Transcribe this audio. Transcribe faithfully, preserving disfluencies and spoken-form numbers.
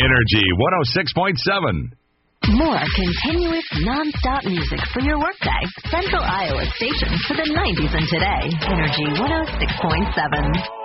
Energy one oh six point seven. More continuous, non-stop music for your workday. Central Iowa station for the nineties and today. Energy one oh six point seven.